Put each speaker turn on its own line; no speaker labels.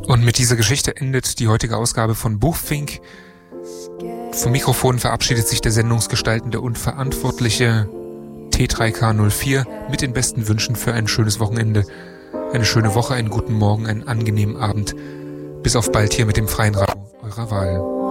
Und mit dieser Geschichte endet die heutige Ausgabe von Buchfink. Vom Mikrofon verabschiedet sich der Sendungsgestaltende und Verantwortliche T3K04 mit den besten Wünschen für ein schönes Wochenende, eine schöne Woche, einen guten Morgen, einen angenehmen Abend. Bis auf bald hier mit dem freien Radio eurer Wahl.